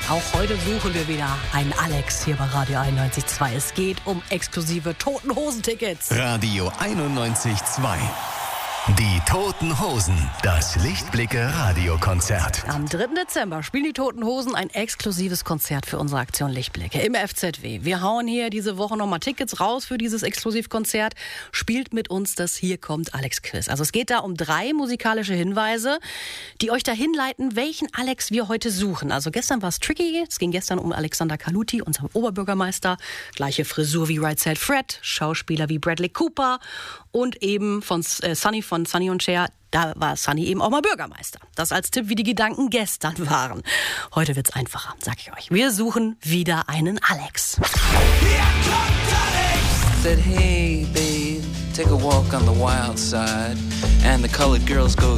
Auch heute suchen wir wieder einen Alex hier bei Radio 91.2. Es geht um exklusive Toten Hosen-Tickets. Radio 91.2. Die Toten Hosen, das Lichtblicke-Radiokonzert. Am 3. Dezember spielen die Toten Hosen ein exklusives Konzert für unsere Aktion Lichtblicke im FZW. Wir hauen hier diese Woche nochmal Tickets raus für dieses Exklusivkonzert. Spielt mit uns das Hier kommt Alex Quiz. Also es geht da um 3 musikalische Hinweise, die euch dahin leiten, welchen Alex wir heute suchen. Also gestern war es tricky. Es ging gestern um Alexander Kaluti, unseren Oberbürgermeister. Gleiche Frisur wie Right Said Fred, Schauspieler wie Bradley Cooper und eben von Sonny und Cher, da war Sonny eben auch mal Bürgermeister. Das als Tipp, wie die Gedanken gestern waren. Heute wird's einfacher, sag ich euch. Wir suchen wieder einen Alex. Here comes Alex! Said, hey, babe, take a walk on the wild side. And the colored girls go